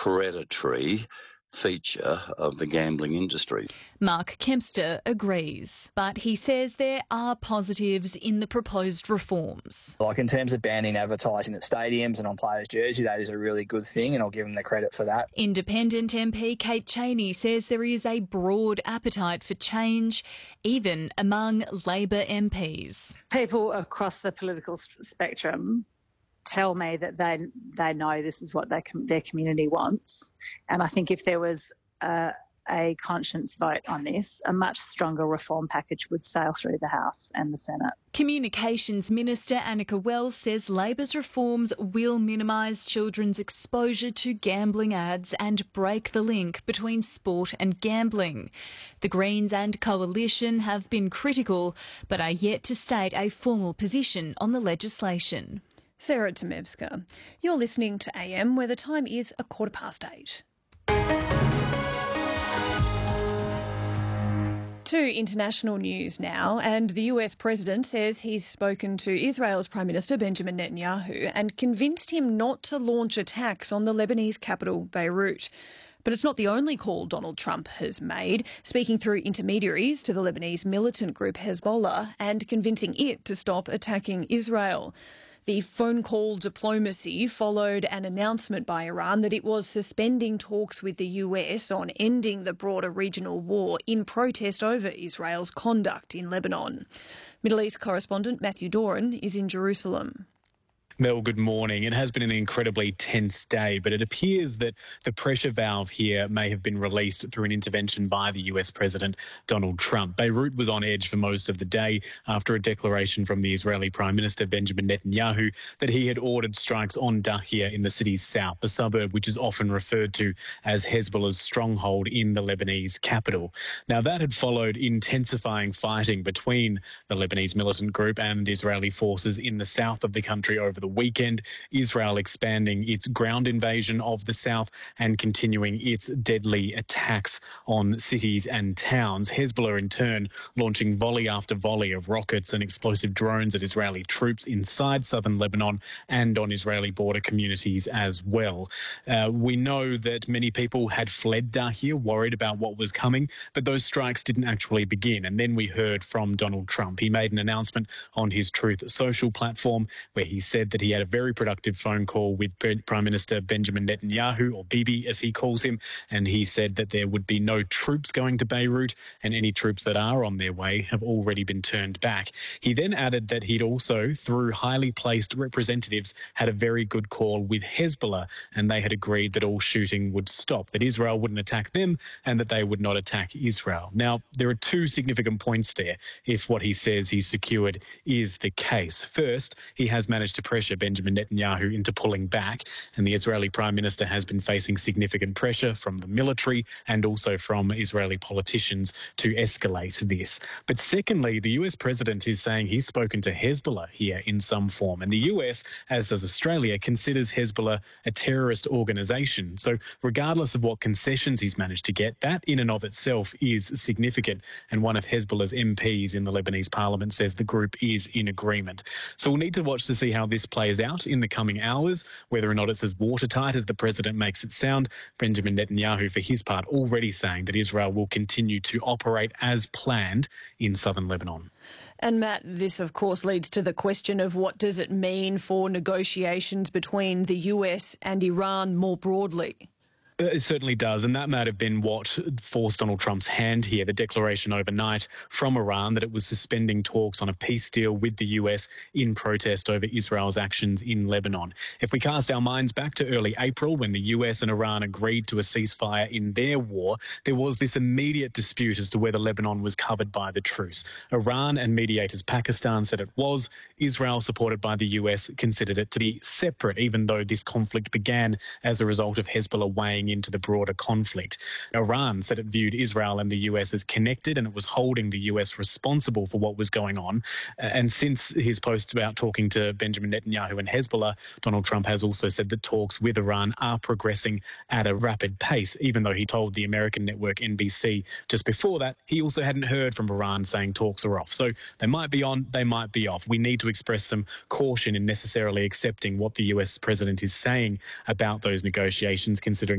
predatory feature of the gambling industry. Mark Kempster agrees, but he says there are positives in the proposed reforms. Like in terms of banning advertising at stadiums and on players' jerseys, that is a really good thing, and I'll give them the credit for that. Independent MP Kate Chaney says there is a broad appetite for change, even among Labor MPs. People across the political spectrum tell me that they know this is what their community wants. And I think if there was a conscience vote on this, a much stronger reform package would sail through the House and the Senate. Communications Minister Annika Wells says Labor's reforms will minimise children's exposure to gambling ads and break the link between sport and gambling. The Greens and Coalition have been critical, but are yet to state a formal position on the legislation. Sarah Temevska. You're listening to AM, where the time is 8:15. To international news now, and the US President says he's spoken to Israel's Prime Minister Benjamin Netanyahu and convinced him not to launch attacks on the Lebanese capital, Beirut. But it's not the only call Donald Trump has made, speaking through intermediaries to the Lebanese militant group Hezbollah and convincing it to stop attacking Israel. The phone call diplomacy followed an announcement by Iran that it was suspending talks with the US on ending the broader regional war in protest over Israel's conduct in Lebanon. Middle East correspondent Matthew Doran is in Jerusalem. Mel, good morning. It has been an incredibly tense day, but it appears that the pressure valve here may have been released through an intervention by the US President Donald Trump. Beirut was on edge for most of the day after a declaration from the Israeli Prime Minister Benjamin Netanyahu that he had ordered strikes on Dahia in the city's south, the suburb which is often referred to as Hezbollah's stronghold in the Lebanese capital. Now, that had followed intensifying fighting between the Lebanese militant group and Israeli forces in the south of the country over the weekend, Israel expanding its ground invasion of the south and continuing its deadly attacks on cities and towns. Hezbollah, in turn, launching volley after volley of rockets and explosive drones at Israeli troops inside southern Lebanon and on Israeli border communities as well. We know that many people had fled Dahia, worried about what was coming, but those strikes didn't actually begin. And then we heard from Donald Trump. He made an announcement on his Truth Social platform where he said that he had a very productive phone call with Prime Minister Benjamin Netanyahu, or Bibi as he calls him, and he said that there would be no troops going to Beirut, and any troops that are on their way have already been turned back. He then added that he'd also, through highly placed representatives, had a very good call with Hezbollah, and they had agreed that all shooting would stop, that Israel wouldn't attack them, and that they would not attack Israel. Now, there are two significant points there if what he says he's secured is the case. First, he has managed to pressure Benjamin Netanyahu into pulling back, and the Israeli Prime Minister has been facing significant pressure from the military and also from Israeli politicians to escalate this. But secondly, the US President is saying he's spoken to Hezbollah here in some form, and the US, as does Australia, considers Hezbollah a terrorist organisation. So regardless of what concessions he's managed to get, that in and of itself is significant, and one of Hezbollah's MPs in the Lebanese parliament says the group is in agreement. So we'll need to watch to see how this plays out in the coming hours, whether or not it's as watertight as the president makes it sound. Benjamin Netanyahu, for his part, already saying that Israel will continue to operate as planned in southern Lebanon. And Matt, this of course leads to the question of what does it mean for negotiations between the US and Iran more broadly? It certainly does, and that might have been what forced Donald Trump's hand here, the declaration overnight from Iran that it was suspending talks on a peace deal with the US in protest over Israel's actions in Lebanon. If we cast our minds back to early April when the US and Iran agreed to a ceasefire in their war, there was this immediate dispute as to whether Lebanon was covered by the truce. Iran and mediators Pakistan said it was. Israel, supported by the US, considered it to be separate, even though this conflict began as a result of Hezbollah weighing into the broader conflict. Iran said it viewed Israel and the US as connected, and it was holding the US responsible for what was going on. And since his post about talking to Benjamin Netanyahu and Hezbollah, Donald Trump has also said that talks with Iran are progressing at a rapid pace, even though he told the American network NBC just before that he also hadn't heard from Iran saying talks are off. So they might be on, they might be off. We need to express some caution in necessarily accepting what the US president is saying about those negotiations, considering